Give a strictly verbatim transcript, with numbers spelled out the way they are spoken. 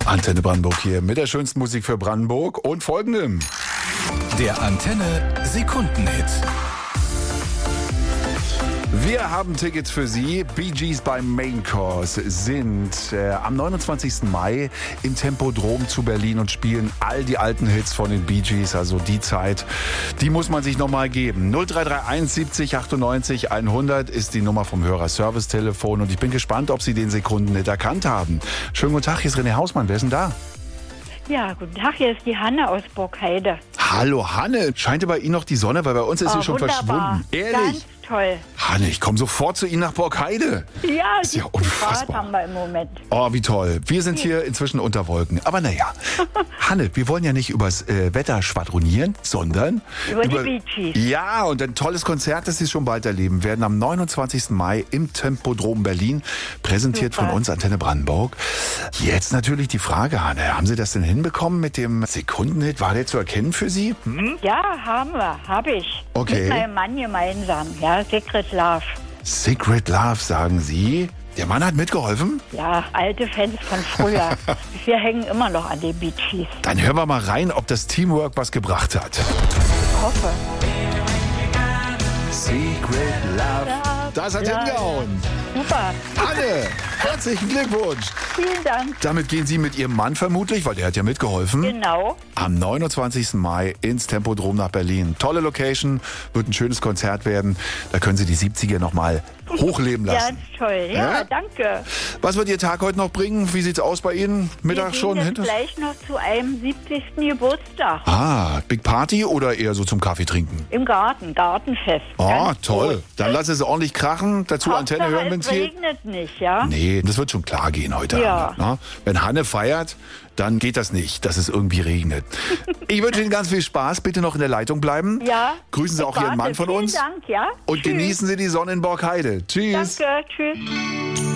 Antenne Brandenburg hier mit der schönsten Musik für Brandenburg und folgendem. Der Antenne Sekundenhit. Wir haben Tickets für Sie. Bee Gees beim Main Course sind äh, am neunundzwanzigsten Mai im Tempodrom zu Berlin und spielen all die alten Hits von den Bee Gees. Also die Zeit, die muss man sich nochmal geben. null drei drei eins siebzig achtundneunzig hundert ist die Nummer vom Hörer-Service-Telefon. Und ich bin gespannt, ob Sie den Sekundenhit erkannt haben. Schönen guten Tag, hier ist René Hausmann. Wer ist denn da? Ja, guten Tag, hier ist die Hanne aus Burgheide. Hallo Hanne, scheint bei Ihnen noch die Sonne, weil bei uns ist Oh, sie schon wunderbar. verschwunden. Ehrlich? Ganz toll. Hanne, ich komme sofort zu Ihnen nach Burgheide. Ja, ist ja siebzehn Grad unfassbar. haben wir im Moment. Oh, wie toll. Wir sind hier inzwischen unter Wolken. Aber naja, Hanne, wir wollen ja nicht übers äh, Wetter schwadronieren, sondern Über die Bee Gees. Ja, und ein tolles Konzert, das Sie schon bald erleben werden, am neunundzwanzigsten Mai im Tempodrom Berlin, präsentiert Super. von uns Antenne Brandenburg. Jetzt natürlich die Frage, Hanne, haben Sie das denn hinbekommen mit dem Sekundenhit? War der zu erkennen für Sie? Hm? Ja, haben wir, habe ich. Okay. Mit meinem Mann gemeinsam, ja, Secret Love. Secret Love, sagen Sie. Der Mann hat mitgeholfen? Ja, alte Fans von früher. Wir hängen immer noch an den Bee Gees. Dann hören wir mal rein, ob das Teamwork was gebracht hat. Ich hoffe. Secret Love. Das hat Ja, hingehauen. Super. Hanne, herzlichen Glückwunsch. Vielen Dank. Damit gehen Sie mit Ihrem Mann vermutlich, weil der hat ja mitgeholfen, Genau. am neunundzwanzigsten Mai ins Tempodrom nach Berlin. Tolle Location, wird ein schönes Konzert werden. Da können Sie die siebziger nochmal hochleben Ja, lassen. toll. Ja, Ja? danke. Was wird Ihr Tag heute noch bringen? Wie sieht's aus bei Ihnen? Mittag Wir schon? gehen Hinter? jetzt gleich noch zu einem siebzigsten Geburtstag. Ah, Big Party oder eher so zum Kaffee trinken? Im Garten, Gartenfest. Oh, Ganz toll. groß. Dann lass es ordentlich krachen. Dazu Antenne Hauptsache, hören, wenn es es geht. regnet nicht, ja? Nee, das wird schon klar gehen heute Ja. Abend. Ne? Wenn Hanne feiert, dann geht das nicht, dass es irgendwie regnet. Ich wünsche Ihnen ganz viel Spaß. Bitte noch in der Leitung bleiben. Ja. Grüßen Sie ich auch Ihren warte. Mann von Vielen uns. Dank, ja? Und Tschüss. genießen Sie die Sonne in Borgheide. Tschüss. Danke, tschüss.